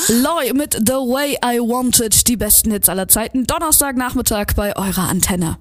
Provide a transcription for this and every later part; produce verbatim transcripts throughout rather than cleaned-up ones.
Loi mit The Way I Wanted, die besten Hits aller Zeiten, Donnerstagnachmittag bei eurer Antenne.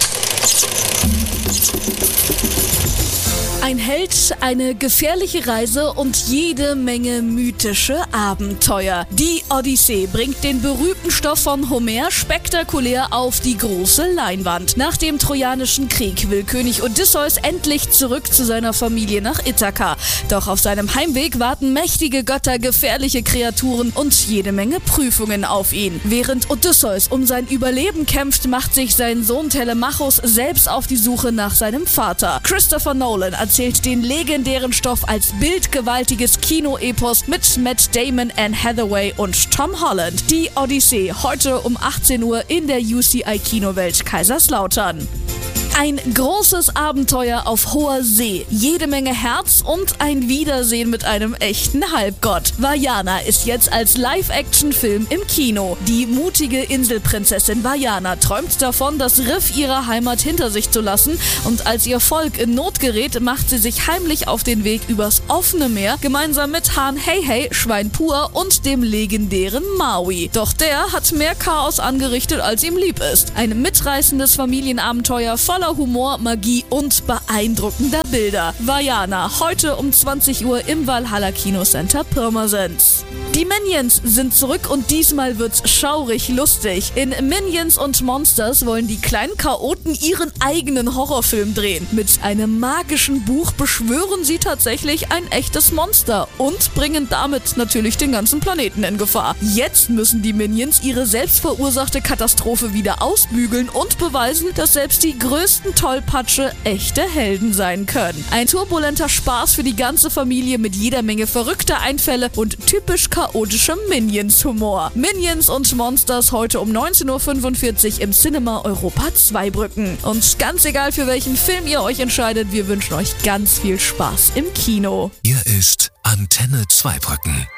Ein Held, eine gefährliche Reise und jede Menge mythische Abenteuer. Die Odyssee bringt den berühmten Stoff von Homer spektakulär auf die große Leinwand. Nach dem Trojanischen Krieg will König Odysseus endlich zurück zu seiner Familie nach Ithaka. Doch auf seinem Heimweg warten mächtige Götter, gefährliche Kreaturen und jede Menge Prüfungen auf ihn. Während Odysseus um sein Überleben kämpft, macht sich sein Sohn Telemachus selbst auf die Suche nach seinem Vater. Christopher Nolan erzählt den legendären Stoff als bildgewaltiges Kinoepos mit Matt Damon, Anne Hathaway und Tom Holland. Die Odyssee, heute um achtzehn Uhr in der U C I Kinowelt Kaiserslautern. Ein großes Abenteuer auf hoher See, jede Menge Herz und ein Wiedersehen mit einem echten Halbgott. Vaiana ist jetzt als Live-Action-Film im Kino. Die mutige Inselprinzessin Vaiana träumt davon, das Riff ihrer Heimat hinter sich zu lassen, und als ihr Volk in Not gerät, macht sie sich heimlich auf den Weg übers offene Meer, gemeinsam mit Hahn Hey Hey, Schwein Pur und dem legendären Maui. Doch der hat mehr Chaos angerichtet, als ihm lieb ist. Ein mitreißendes Familienabenteuer voller Humor, Magie und beeindruckender Bilder. Vaiana, heute um zwanzig Uhr im Valhalla Kinocenter Pirmasens. Die Minions sind zurück und diesmal wird's schaurig lustig. In Minions und Monsters wollen die kleinen Chaoten ihren eigenen Horrorfilm drehen. Mit einem magischen Buch beschwören sie tatsächlich ein echtes Monster und bringen damit natürlich den ganzen Planeten in Gefahr. Jetzt müssen die Minions ihre selbst verursachte Katastrophe wieder ausbügeln und beweisen, dass selbst die größten Tollpatsche echte Helden sein können. Ein turbulenter Spaß für die ganze Familie mit jeder Menge verrückter Einfälle und typisch chaotischem Minions-Humor. Minions und Monsters heute um neunzehn Uhr fünfundvierzig im Cinema Europa Zweibrücken. Und ganz egal, für welchen Film ihr euch entscheidet, wir wünschen euch ganz viel Spaß im Kino. Hier ist Antenne Zweibrücken.